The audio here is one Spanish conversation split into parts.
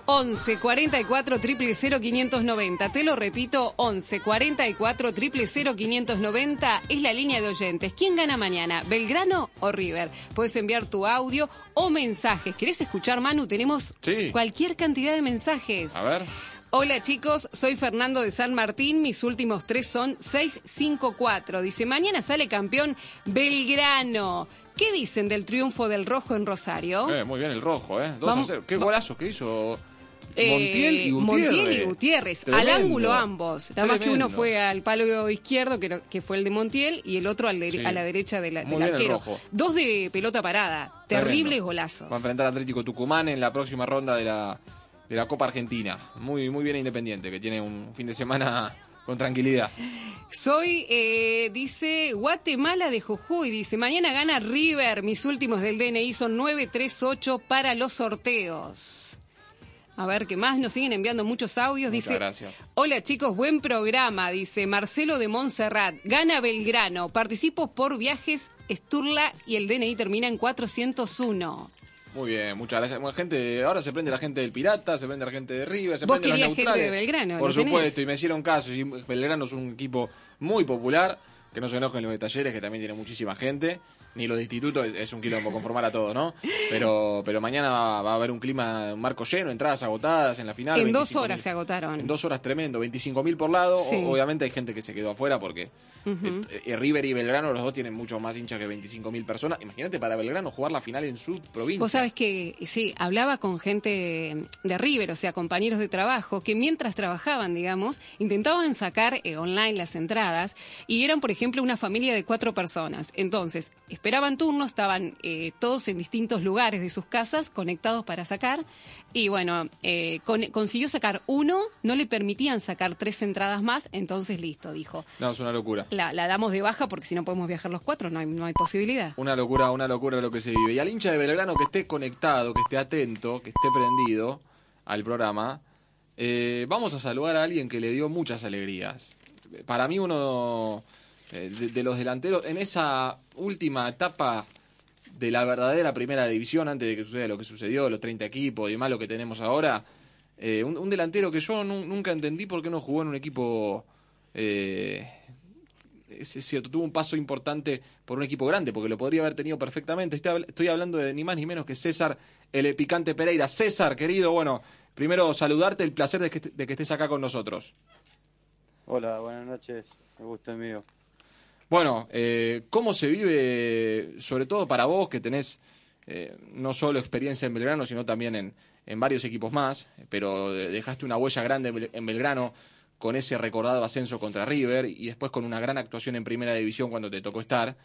11 44 000 590. Te lo repito, 11 44 000 590 es la línea de oyentes. ¿Quién gana mañana, Belgrano o River? Puedes enviar tu audio o mensajes. ¿Querés escuchar, Manu? Tenemos cualquier cantidad de mensajes. A ver. Hola chicos, soy Fernando de San Martín, mis últimos 3 son 654. Dice, mañana sale campeón Belgrano. ¿Qué dicen del triunfo del Rojo en Rosario? Muy bien el Rojo, 2-0. ¿Qué golazo que hizo Montiel y Gutiérrez? Montiel y Gutiérrez, al ángulo ambos. Nada más que uno fue al palo izquierdo, que fue el de Montiel, y el otro a la derecha del arquero. 2 de pelota parada, terribles golazos. Va a enfrentar a Atlético Tucumán en la próxima ronda de la Copa Argentina. Muy bien Independiente, que tiene un fin de semana con tranquilidad. Soy, dice, Guatemala de Jujuy, dice, mañana gana River, mis últimos del DNI son 938 para los sorteos. A ver, ¿qué más? Nos siguen enviando muchos audios. Dice, gracias. Hola chicos, buen programa, dice Marcelo de Montserrat, gana Belgrano, participo por viajes Sturla y el DNI termina en 401. Muy bien, muchas gracias. Bueno, ahora se prende la gente del Pirata, se prende la gente de River, se ¿Vos prende los neutrales. Gente de Belgrano? Por supuesto, y me hicieron caso. Y Belgrano es un equipo muy popular, que no se enojen los de Talleres, que también tiene muchísima gente. Ni los de Instituto, es un quilombo conformar a todos, ¿no? Pero mañana va a haber un marco lleno, entradas agotadas en la final. En 2 horas se agotaron. En 2 horas tremendo, 25.000 por lado. Sí. Obviamente hay gente que se quedó afuera porque River y Belgrano, los dos tienen mucho más hinchas que 25.000 personas. Imagínate para Belgrano jugar la final en su provincia. Vos sabés que, sí, hablaba con gente de River, o sea, compañeros de trabajo, que mientras trabajaban, digamos, intentaban sacar online las entradas y eran, por ejemplo, una familia de 4 personas. Entonces, esperaban turno, estaban todos en distintos lugares de sus casas conectados para sacar y bueno, consiguió sacar 1, no le permitían sacar 3 entradas más, entonces listo, dijo. No, es una locura. La damos de baja porque si no podemos viajar los 4 no hay posibilidad. Una locura lo que se vive. Y al hincha de Belgrano que esté conectado, que esté atento, que esté prendido al programa, vamos a saludar a alguien que le dio muchas alegrías. Para mí uno de los delanteros en esa última etapa de la verdadera primera división, antes de que suceda lo que sucedió, los 30 equipos y más lo que tenemos ahora, un delantero que yo nunca entendí por qué no jugó en un equipo, es cierto, tuvo un paso importante por un equipo grande, porque lo podría haber tenido perfectamente. Estoy hablando de ni más ni menos que César el Picante Pereira. César, querido, bueno, primero saludarte, el placer de que estés acá con nosotros. Hola, buenas noches, el gusto es mío. Bueno, ¿cómo se vive, sobre todo para vos, que tenés no solo experiencia en Belgrano, sino también en varios equipos más, pero dejaste una huella grande en Belgrano con ese recordado ascenso contra River y después con una gran actuación en Primera División cuando te tocó estar?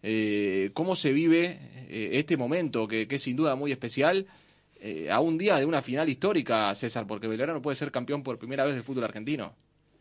¿Cómo se vive este momento, que es sin duda muy especial, a un día de una final histórica, César? Porque Belgrano puede ser campeón por primera vez del fútbol argentino.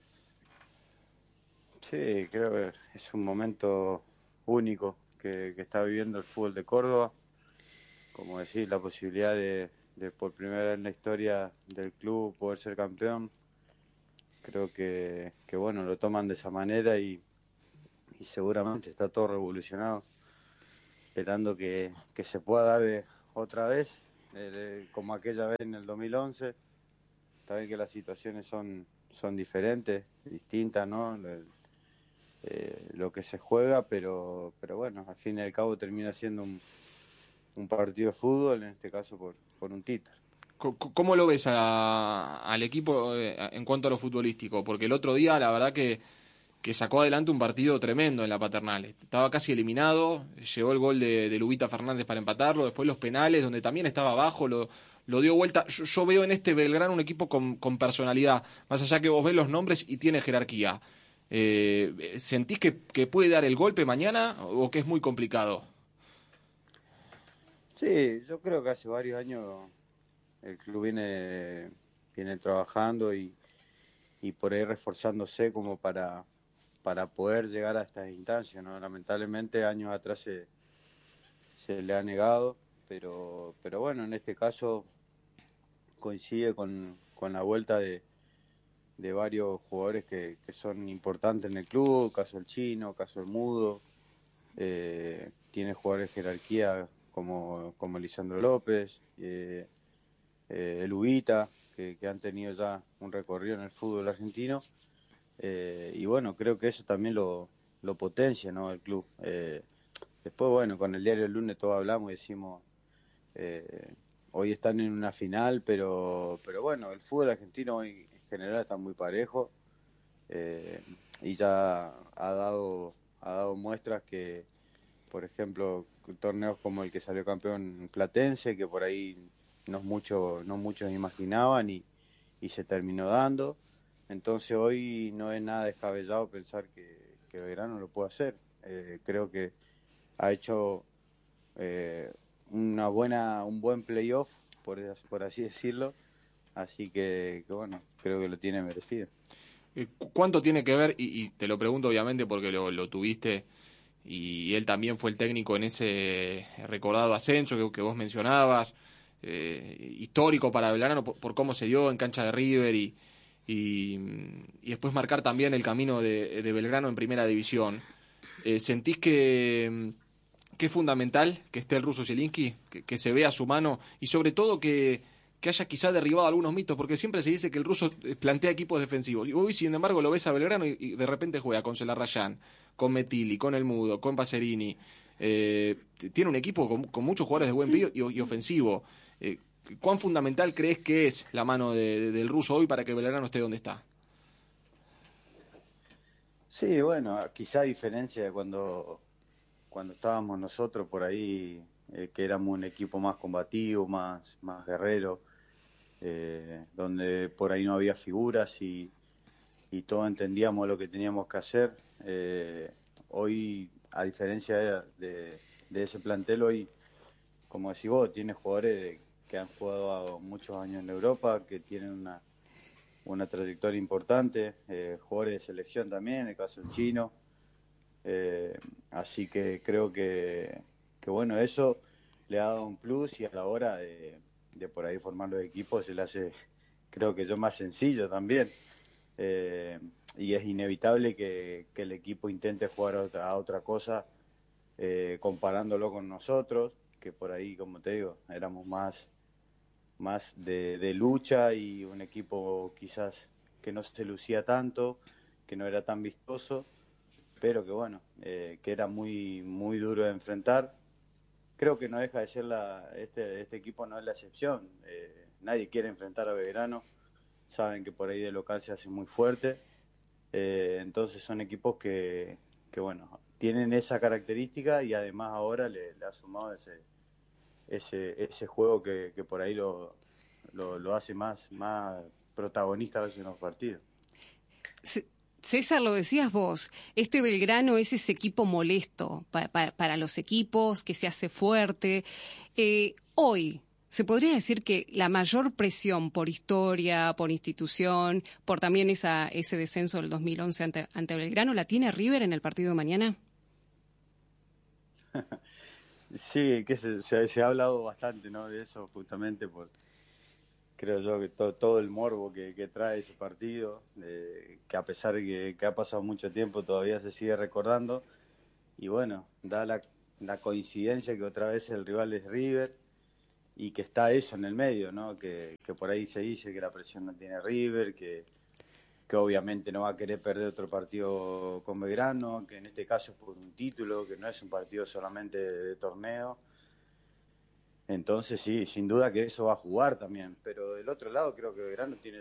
Sí, creo que es un momento único que está viviendo el fútbol de Córdoba. Como decís, la posibilidad de por primera vez en la historia del club poder ser campeón. Creo que bueno, lo toman de esa manera y seguramente está todo revolucionado, esperando que se pueda dar otra vez, como aquella vez en el 2011. Saben que las situaciones son diferentes, distintas, ¿no? Lo que se juega, pero bueno, al fin y al cabo termina siendo un partido de fútbol, en este caso por un título. ¿Cómo lo ves al equipo en cuanto a lo futbolístico? Porque el otro día la verdad que sacó adelante un partido tremendo en la Paternal. Estaba casi eliminado, llegó el gol de Lubita Fernández para empatarlo, después los penales, donde también estaba abajo, lo dio vuelta. Yo veo en este Belgrano un equipo con personalidad, más allá que vos ves los nombres y tiene jerarquía. ¿Sentís que puede dar el golpe mañana o que es muy complicado? Sí, yo creo que hace varios años el club viene trabajando y por ahí reforzándose como para poder llegar a estas instancias, ¿no? Lamentablemente años atrás se le ha negado, pero bueno, en este caso coincide con la vuelta de varios jugadores que son importantes en el club, caso el Chino, caso el Mudo, tiene jugadores de jerarquía como Lisandro López, el Ubita, que han tenido ya un recorrido en el fútbol argentino. Y bueno, creo que eso también lo potencia, ¿no? El club. Después, bueno, con el diario El Lunes todos hablamos y decimos, hoy están en una final, pero bueno, el fútbol argentino hoy en general está muy parejo, y ya ha dado muestras que, por ejemplo, torneos como el que salió campeón Platense, que por ahí no muchos imaginaban y se terminó dando. Entonces hoy no es nada descabellado pensar que Belgrano lo puede hacer. Creo que ha hecho un buen playoff, por así decirlo, así que bueno, creo que lo tiene merecido. ¿Cuánto tiene que ver, y te lo pregunto obviamente porque lo tuviste, y él también fue el técnico en ese recordado ascenso que vos mencionabas, histórico para Belgrano por cómo se dio en cancha de River, y después marcar también el camino de Belgrano en primera división? ¿Sentís que es fundamental que esté el ruso Zielinski, que se vea su mano, y sobre todo que haya quizá derribado algunos mitos? Porque siempre se dice que el ruso plantea equipos defensivos, y hoy sin embargo lo ves a Belgrano y de repente juega con Celarrayán, con Metilli, con El Mudo, con Pacerini. Tiene un equipo con muchos jugadores de buen pie y ofensivo. ¿Cuán fundamental crees que es la mano del ruso hoy para que Belgrano esté donde está? Sí, bueno, quizá a diferencia de cuando estábamos nosotros por ahí, que éramos un equipo más combativo, más guerrero, donde por ahí no había figuras y todos entendíamos lo que teníamos que hacer. Hoy, a diferencia de ese plantel, hoy, como decís vos, tiene jugadores que han jugado muchos años en Europa, que tienen una trayectoria importante, jugadores de selección también, en el caso del Chino. Así que creo que bueno, eso le ha dado un plus, y a la hora de por ahí formar los equipos se le hace, creo que yo, más sencillo también. Y es inevitable que el equipo intente jugar a otra cosa, comparándolo con nosotros, que por ahí, como te digo, éramos más de lucha, y un equipo quizás que no se lucía tanto, que no era tan vistoso, pero que bueno, que era muy duro de enfrentar. Creo que no deja de ser este equipo no es la excepción. Nadie quiere enfrentar a Belgrano, saben que por ahí de local se hace muy fuerte. Entonces son equipos que bueno, tienen esa característica, y además ahora le ha sumado ese juego que por ahí lo hace más protagonista a veces en los partidos. César, lo decías vos, este Belgrano es ese equipo molesto para los equipos, que se hace fuerte. Hoy, ¿se podría decir que la mayor presión por historia, por institución, por también ese descenso del 2011 ante Belgrano, la tiene River en el partido de mañana? Sí, que se ha hablado bastante, ¿no?, de eso, justamente creo yo que todo el morbo que trae ese partido, que a pesar de que ha pasado mucho tiempo todavía se sigue recordando. Y bueno, da la coincidencia que otra vez el rival es River, y que está eso en el medio, ¿no? Que por ahí se dice que la presión no tiene River, que obviamente no va a querer perder otro partido con Belgrano, que en este caso es por un título, que no es un partido solamente de torneo. Entonces sí, sin duda que eso va a jugar también, pero del otro lado creo que Belgrano tiene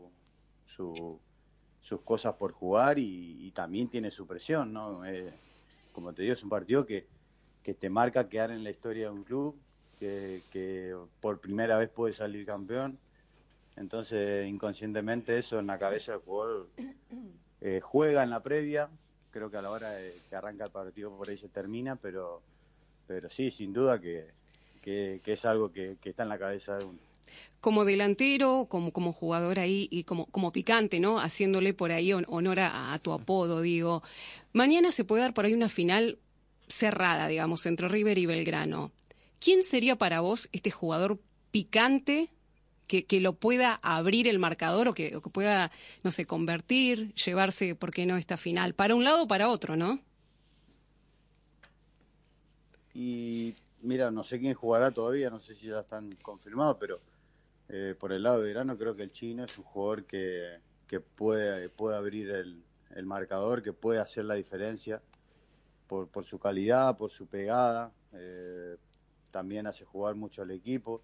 sus cosas por jugar, y también tiene su presión, ¿no? Como te digo, es un partido que te marca quedar en la historia de un club, que por primera vez puede salir campeón. Entonces, inconscientemente eso en la cabeza del jugador juega en la previa. Creo que a la hora de que arranca el partido por ahí se termina, pero sí, sin duda que es algo que está en la cabeza de uno. Como delantero, como jugador ahí y como picante, ¿no? Haciéndole por ahí honor a tu apodo, digo. Mañana se puede dar por ahí una final cerrada, digamos, entre River y Belgrano. ¿Quién sería para vos este jugador picante que lo pueda abrir el marcador o que pueda, no sé, convertir, llevarse, ¿por qué no, esta final? Para un lado o para otro, ¿no? Y mira, no sé quién jugará todavía, no sé si ya están confirmados, pero Por el lado de Belgrano, creo que el chino es un jugador que puede abrir el marcador, que puede hacer la diferencia por su calidad, por su pegada. También hace jugar mucho al equipo.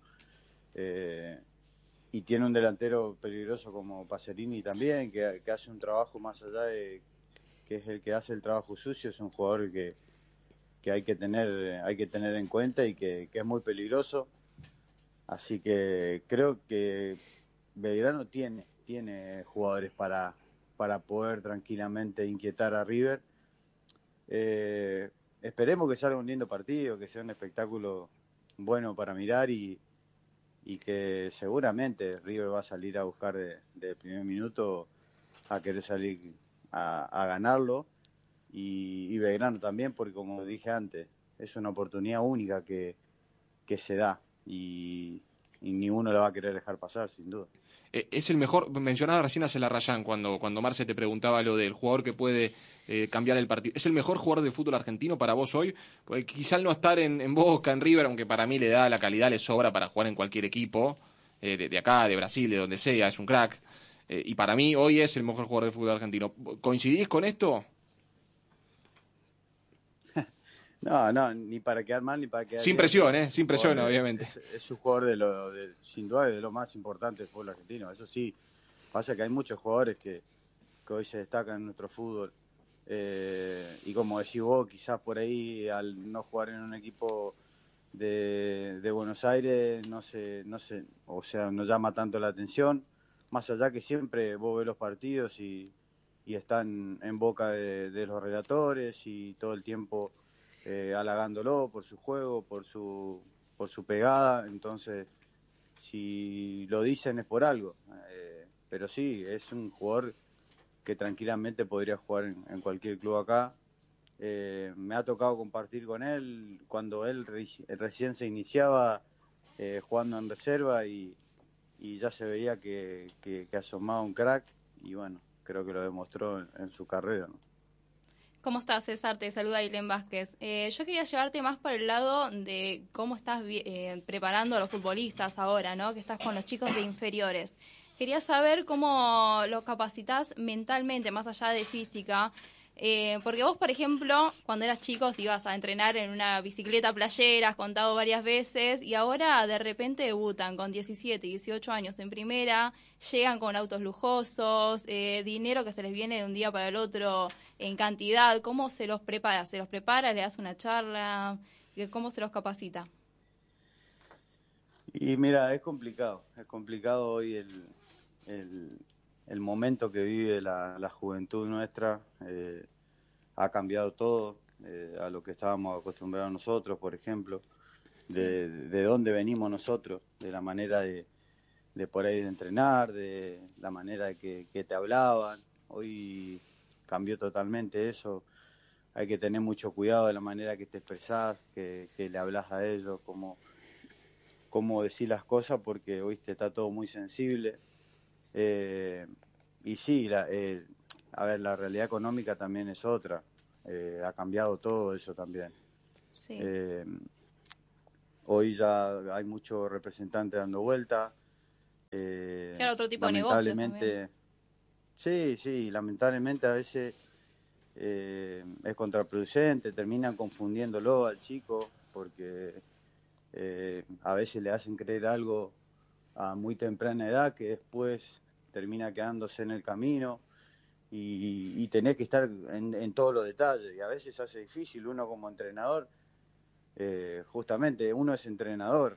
Y tiene un delantero peligroso como Pacerini también, que hace un trabajo más allá de que es el que hace el trabajo sucio. Es un jugador que hay que tener en cuenta y que es muy peligroso. Así que creo que Belgrano tiene jugadores para poder tranquilamente inquietar a River. Esperemos que salga un lindo partido, que sea un espectáculo bueno para mirar y que seguramente River va a salir a buscar de primer minuto a querer salir a ganarlo y Belgrano también, porque como dije antes, es una oportunidad única que se da y ninguno la va a querer dejar pasar, sin duda. Es el mejor, mencionaba recién a Celarrayán cuando Marce te preguntaba lo del jugador que puede cambiar el partido. ¿Es el mejor jugador de fútbol argentino para vos hoy? Porque quizá al no estar en Boca, en River, aunque para mí le da la calidad, le sobra para jugar en cualquier equipo, de acá, de Brasil, de donde sea, es un crack. Y para mí hoy es el mejor jugador de fútbol argentino. ¿Coincidís con esto? No, ni para quedar mal ni para quedar Sin bien. presión, sin presión, obviamente. Es un jugador sin duda de lo más importante del fútbol argentino. Eso sí, pasa que hay muchos jugadores que hoy se destacan en nuestro fútbol. Y como decís vos, quizás por ahí al no jugar en un equipo de Buenos Aires o sea, no llama tanto la atención. Más allá que siempre vos ves los partidos y están en boca de los relatores y todo el tiempo halagándolo por su juego, por su pegada. Entonces, si lo dicen es por algo. Pero sí, es un jugador que tranquilamente podría jugar en cualquier club acá. Me ha tocado compartir con él cuando él recién se iniciaba jugando en reserva y ya se veía que asomaba un crack y bueno, creo que lo demostró en su carrera, ¿no? ¿Cómo estás, César? Te saluda Ailén Vázquez. Yo quería llevarte más por el lado de cómo estás preparando a los futbolistas ahora, ¿no? Que estás con los chicos de inferiores. Quería saber cómo los capacitas mentalmente, más allá de física. Porque vos, por ejemplo, cuando eras chico ibas a entrenar en una bicicleta playera, has contado varias veces, y ahora de repente debutan con 17, 18 años en primera, llegan con autos lujosos, dinero que se les viene de un día para el otro en cantidad. ¿Cómo se los prepara? ¿Se los prepara? ¿Le das una charla? ¿Cómo se los capacita? Y mira, es complicado hoy el momento que vive la juventud nuestra. Ha cambiado todo a lo que estábamos acostumbrados nosotros, por ejemplo, de dónde venimos nosotros, de la manera de por ahí de entrenar, de la manera de que te hablaban. Hoy cambió totalmente eso. Hay que tener mucho cuidado de la manera que te expresás, que le hablas a ellos, cómo decir las cosas, porque hoy está todo muy sensible. Y sí, a ver, la realidad económica también es otra. Ha cambiado todo eso también. Sí. Hoy ya hay muchos representantes dando vuelta. Claro, otro tipo de negocios también. Sí, lamentablemente a veces es contraproducente, terminan confundiéndolo al chico porque a veces le hacen creer algo a muy temprana edad que después termina quedándose en el camino y tenés que estar en todos los detalles y a veces se hace difícil uno como entrenador. Justamente uno es entrenador